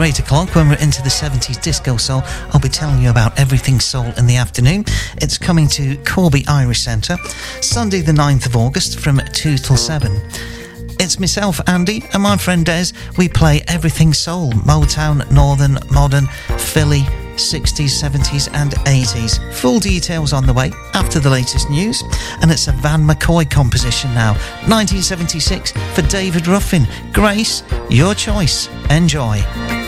after 8 o'clock, when we're into the 70s disco soul, I'll be telling you about everything soul in the afternoon. It's coming to Corby Irish Centre, Sunday the 9th of August from 2 till 7. It's myself, Andy, and my friend Des. We play everything soul, Motown, Northern, Modern, Philly, 60s, 70s and 80s. Full details on the way after the latest news. And it's a Van McCoy composition now, 1976, for David Ruffin. Grace, your choice. Enjoy.